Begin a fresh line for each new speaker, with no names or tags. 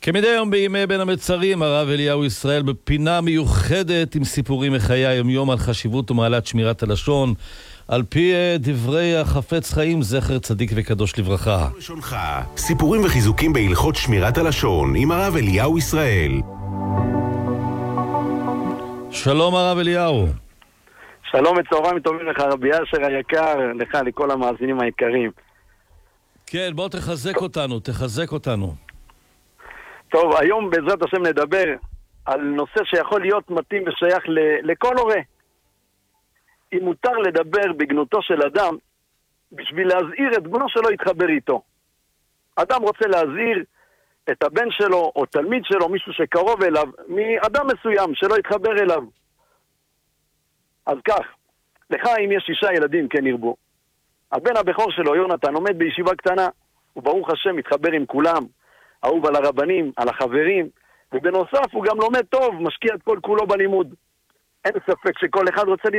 כמדי יום בימי בין המצרים, הרב אליהו ישראל בפינה מיוחדת עם סיפורים מחיי היום-יום על חשיבות ומעלת שמירת הלשון, על פי דברי החפץ חיים זכר צדיק וקדוש לברכה.
ראשונך, סיפורים וחיזוקים בהלכות שמירת הלשון עם הרב אליהו ישראל.
שלום הרב אליהו.
שלום וצהריים טובים לך רבי אשר היקר, לך לכל המאזינים היקרים.
כן, בוא תחזק אותנו.
טוב, היום בעזרת השם נדבר על נושא שיכול להיות מתאים ושייך לכל הורה. אם מותר לדבר בגנותו של אדם בשביל להזהיר את בנו שלו יתחבר איתו. אדם רוצה להזהיר את הבן שלו או תלמיד שלו, מישהו שקרוב אליו, מאדם מסוים שלא יתחבר אליו. אז כך, לך אם יש 6 ילדים כן ירבו. הבן הבכור שלו, יונתן, עומד בישיבה קטנה, וברוך השם מתחבר עם כולם, אהוב על הרבנים, על החברים, ובנוסף הוא גם לומד טוב, משקיע את כל כולו בלימוד. אין ספק שכל אחד רוצה